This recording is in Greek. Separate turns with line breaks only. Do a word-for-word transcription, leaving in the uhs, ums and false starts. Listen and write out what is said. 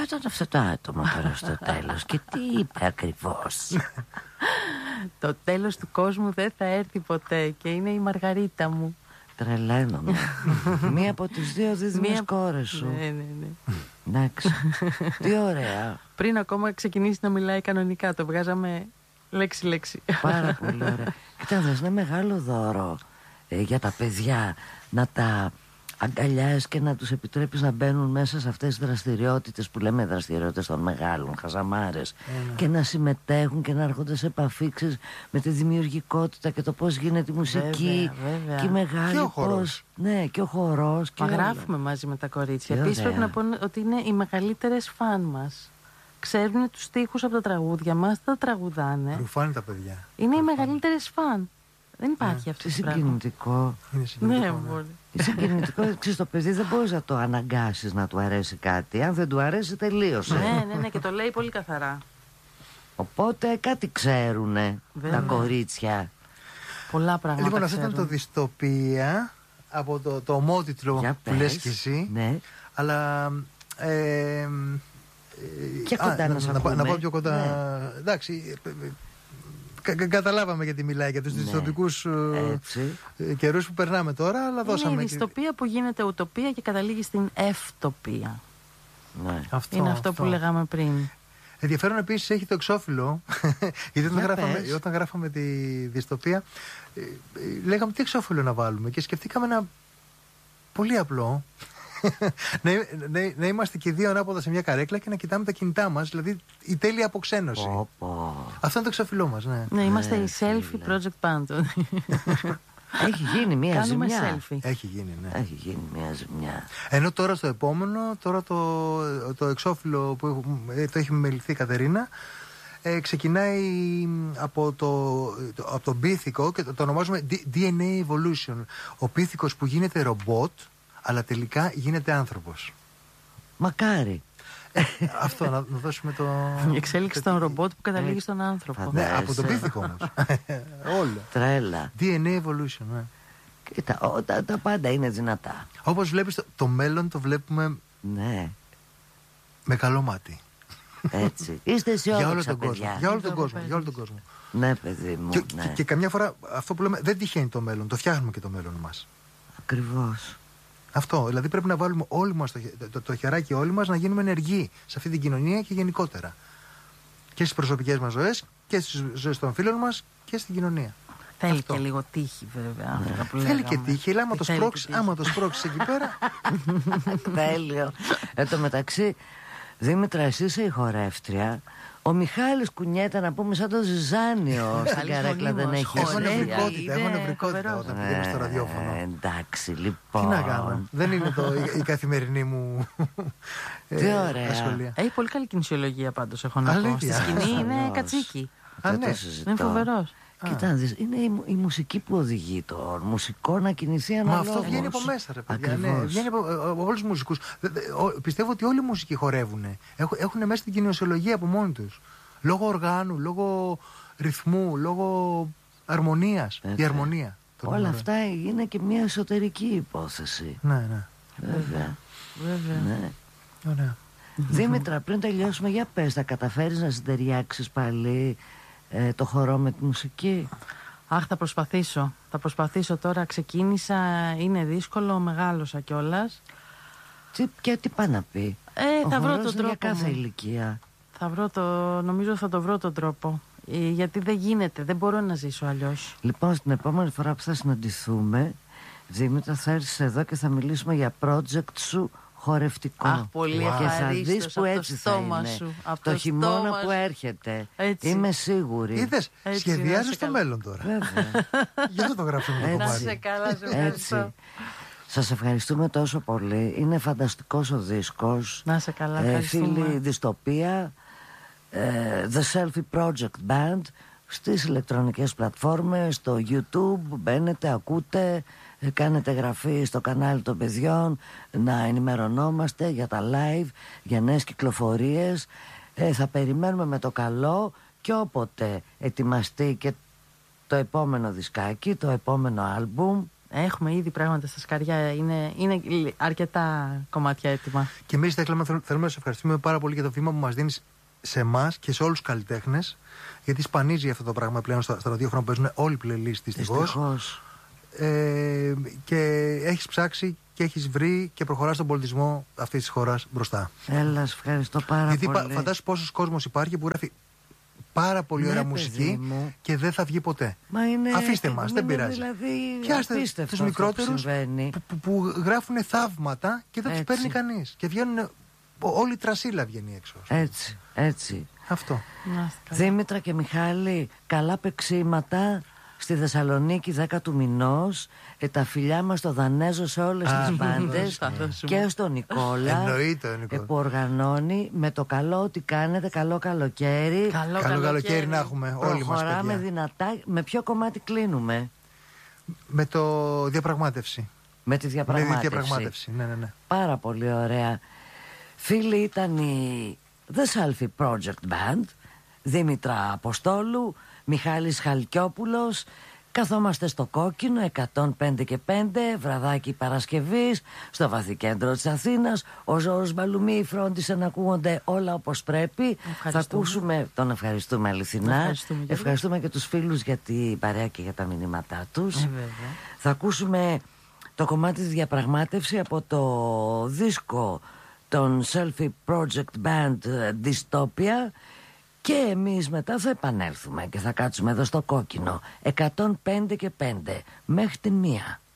Ποιο ήταν αυτό το άτομο τώρα στο τέλος και τι είπε ακριβώς?
Το τέλος του κόσμου δεν θα έρθει ποτέ και είναι η Μαργαρίτα μου.
Τρελαίνομαι. Μία από τις δύο δίδυμες Μία... κόρες σου.
Ναι, ναι, ναι.
Εντάξει. Τι ωραία.
Πριν ακόμα ξεκινήσει να μιλάει κανονικά, το βγάζαμε λέξη-λέξη.
Πάρα πολύ ωραία. Κοιτάξτε, είναι μεγάλο δώρο ε, για τα παιδιά να τα αγκαλιάσεις και να τους επιτρέπεις να μπαίνουν μέσα σε αυτές τις δραστηριότητες που λέμε δραστηριότητες των μεγάλων, χαζαμάρες, mm. και να συμμετέχουν και να έρχονται σε επαφή, ξέρεις, με τη δημιουργικότητα και το πώς γίνεται η μουσική.
Βέβαια, βέβαια.
Και η μεγάλη
και ο χορός.
Πώς... Ναι, και ο χορός.
Μα γράφουμε μαζί με τα κορίτσια. Επίσης πρέπει να πω ότι είναι οι μεγαλύτερες φαν μας. Ξέρουν τους στίχους από τα τραγούδια μας, τα τραγουδάνε.
Ρουφάνε τα παιδιά.
Είναι οι μεγαλύτερες φαν. Δεν υπάρχει
yeah.
αυτό.
Είναι συγκινητικό.
Είναι συγκινητικό.
Ναι,
ναι.
Είναι συγκινητικό. Ξέρεις, το παιδί δεν μπορείς να το αναγκάσεις να του αρέσει κάτι. Αν δεν του αρέσει, τελείωσε.
Ναι, ναι, ναι, και το λέει πολύ καθαρά.
Οπότε κάτι ξέρουνε τα κορίτσια.
Πολλά πράγματα.
Λοιπόν, αυτό ήταν το Δυστοπία από το, το ομότιτλο που λες και εσύ.
Ναι.
Αλλά. Ε,
και κοντά
α,
να,
να, να, να πάω πιο κοντά. Ναι. Εντάξει. Κα, κα, καταλάβαμε γιατί μιλάει για τους ναι. δυστοπικούς ε, καιρούς που περνάμε τώρα, αλλά
είναι
δώσαμε.
Είναι η δυστοπία και... που γίνεται ουτοπία και καταλήγει στην ευτοπία.
Ναι.
Αυτό,
είναι αυτό, αυτό που λέγαμε πριν.
Ενδιαφέρον επίσης έχει το εξώφυλλο. Γιατί όταν γράφαμε, όταν γράφαμε τη δυστοπία, ε, ε, λέγαμε τι εξώφυλλο να βάλουμε και σκεφτήκαμε ένα πολύ απλό. να, να, να είμαστε και δύο ανάποδα σε μια καρέκλα και να κοιτάμε τα κινητά μας, δηλαδή η τέλεια αποξένωση.
Oh, oh.
Αυτό είναι το εξώφυλλό μας, ναι.
Ναι, είμαστε
ναι,
η selfie project band.
Έχει γίνει μια
Κάνουμε
ζημιά.
Selfie.
Έχει γίνει, ναι.
Έχει γίνει μια ζημιά.
Ενώ τώρα στο επόμενο, τώρα το, το εξώφυλλο που το έχει μεληθεί η Κατερίνα, ε, ξεκινάει από το, το, από τον πίθηκο και το, το ονομάζουμε ντι εν έι Evolution. Ο πίθηκος που γίνεται ρομπότ, αλλά τελικά γίνεται άνθρωπος.
Μακάρι.
Ε, αυτό, να, να δώσουμε το...
Η εξέλιξη των ρομπότ που καταλήγει στον άνθρωπο.
Ναι, από τον πίθηκο όμως. Όλα.
Τρέλα.
ντι εν έι Evolution, ναι.
Κοίτα, ό, τα, τα πάντα είναι δυνατά.
Όπως βλέπεις, το, το μέλλον το βλέπουμε
ναι.
με καλό μάτι.
Έτσι. Είστε αισιόδοξα,
για όλο τον
παιδιά.
κόσμο. Για όλο τον κόσμο. Για όλο τον κόσμο.
Ναι, παιδί μου.
Και,
ναι.
και, και καμιά φορά αυτό που λέμε δεν τυχαίνει το μέλλον. Το φτιάχνουμε και το μέλλον μας.
Ακριβώς.
Αυτό. Δηλαδή πρέπει να βάλουμε όλοι μας το, το, το χεράκι όλοι μας να γίνουμε ενεργοί σε αυτή την κοινωνία και γενικότερα. Και στις προσωπικές μας ζωές και στις ζωές των φίλων μας και στην κοινωνία.
Θέλει
αυτό.
Και λίγο τύχη, βέβαια. Ναι. Που
θέλει και τύχη, αλλά άμα το σπρώξεις, άμα το σπρώξεις εκεί πέρα.
Τέλειο. Εν τω μεταξύ, Δήμητρα, εσύ είσαι η χορεύτρια. Ο Μιχάλης κουνιέται, να πούμε, σαν το ζυζάνιο. Στην καρέκλα δεν έχει
Έχω νευρικότητα, έχω νευρικότητα όταν πηγαίνω στο ραδιόφωνο.
Ε, εντάξει, λοιπόν.
Τι να κάνω. Δεν είναι το, η, η καθημερινή μου
Τι ε, ωραία.
ασχολία.
Έχει πολύ καλή κινησιολογία πάντως, έχω να πω. Στη σκηνή είναι κατσίκι.
Α, ναι.
Είναι φοβερός.
Κοίτα, είναι η, η μουσική που οδηγεί το μουσικό να κινηθεί αναλόγως.
Μα αυτό βγαίνει από μέσα, ρε παιδιά. Ναι, βγαίνει από, από όλους τους μουσικούς. Πιστεύω ότι όλοι οι μουσικοί χορεύουν. Έχουν, έχουν μέσα την κοινωνιολογία από μόνοι τους. Λόγω οργάνου, λόγω ρυθμού, λόγω αρμονίας. Έτσι. Η αρμονία.
Όλα αυτά είναι και μια εσωτερική υπόθεση.
Ναι, ναι.
Βέβαια.
Βέβαια.
Ναι.
Ωραία.
Δήμητρα, πριν τελειώσουμε, για πες, θα καταφέρεις να συντεριάξεις πάλι ε, το χορό με τη μουσική?
Αχ, θα προσπαθήσω. Θα προσπαθήσω τώρα. Ξεκίνησα, είναι δύσκολο, μεγάλωσα κιόλας.
Τι, και τι πάει να πει?
Ε, θα βρω τον τρόπο.
Για κάθε
μου.
ηλικία.
Θα βρω το, νομίζω θα το βρω τον τρόπο. Ε, γιατί δεν γίνεται, δεν μπορώ να ζήσω αλλιώς.
Λοιπόν, την επόμενη φορά που θα συναντηθούμε, Δήμητρα, θα έρθεις εδώ και θα μιλήσουμε για project σου χορευτικό.
Αχ, πολύ wow.
Και θα δεις που έτσι θα είναι
σου,
το,
το
χειμώνα
σου.
που έρχεται.
Έτσι.
Είμαι σίγουρη.
Είδες, σχεδιάζεις το μέλλον τώρα.
Βέβαια.
Γι' αυτό το γράψαμε το κομμάτι.
Να σε καλά, σε ευχαριστώ.
Σας ευχαριστούμε τόσο πολύ. Είναι φανταστικός ο δίσκος.
Να σε καλά,
ε, φίλοι Δυστοπία, ε, The Selfie Project Band, στις ηλεκτρονικές πλατφόρμες, στο YouTube. Μπαίνετε, ακούτε, κάνετε εγγραφή στο κανάλι των παιδιών, να ενημερωνόμαστε για τα live, για νέες κυκλοφορίες. ε, Θα περιμένουμε με το καλό και όποτε ετοιμαστεί και το επόμενο δισκάκι, το επόμενο άλμπουμ,
Έχουμε ήδη πράγματα στα σκαριά. Είναι, είναι αρκετά κομμάτια έτοιμα.
Και εμείς θέλουμε, θέλουμε να σας ευχαριστούμε πάρα πολύ για το βήμα που μας δίνεις σε εμάς και σε όλους τους καλλιτέχνες. Γιατί σπανίζει αυτό το πράγμα πλέον στα, στα ραδιόφωνα που παίζουν όλοι οι playlist δυστυχώς. Ε, και έχεις ψάξει και έχεις βρει και προχωράς τον πολιτισμό αυτής της χώρας μπροστά.
Έλα, ευχαριστώ πάρα
Γιατί
πολύ.
Γιατί φαντάσου πόσος κόσμος υπάρχει που γράφει πάρα πολύ ωραία, ναι, μουσική και δεν θα βγει ποτέ.
Μα είναι,
αφήστε μας, δεν πειράζει.
Δηλαδή,
πιάστε τους μικρότερους που, που, που γράφουν θαύματα και δεν τους παίρνει κανείς. Και βγαίνουν, όλη η τρασίλα βγαίνει έξω.
Έτσι, έτσι.
Αυτό.
Δήμητρα και Μιχάλη, καλά παιξίματα στη Θεσσαλονίκη δέκα του μηνός. Ε, τα φιλιά μας στο Δανέζο σε όλες τις μπάντες και στον Νικόλα.
Εννοείται,
ε, που οργανώνει με το καλό ότι κάνετε. Καλό καλοκαίρι.
Καλό,
καλό καλοκαίρι, καλοκαίρι να έχουμε όλοι μας.
Προχωράμε δυνατά. Με ποιο κομμάτι κλείνουμε?
Με το διαπραγμάτευση.
Με τη διαπραγμάτευση.
Με τη διαπραγμάτευση. Ναι, ναι, ναι.
Πάρα πολύ ωραία. Φίλοι, ήταν η The Selfie Project Band, Δήμητρα Αποστόλου, Μιχάλης Χαλκιόπουλος. Καθόμαστε στο Κόκκινο εκατόν πέντε και πέντε, βραδάκι Παρασκευής, στο βαθύ κέντρο της Αθήνας. Ο Ζώρος Μπαλουμί φρόντισε να ακούγονται όλα όπως πρέπει. Θα ακούσουμε, τον ευχαριστούμε αληθινά. Ευχαριστούμε, ευχαριστούμε και τους φίλους για την παρέα και για τα μηνύματά τους.
Ε,
θα ακούσουμε το κομμάτι της διαπραγμάτευση από το δίσκο των Selfie Project Band Dystopia. Και εμείς μετά θα επανέλθουμε και θα κάτσουμε εδώ στο Κόκκινο εκατόν πέντε και πέντε μέχρι την μία.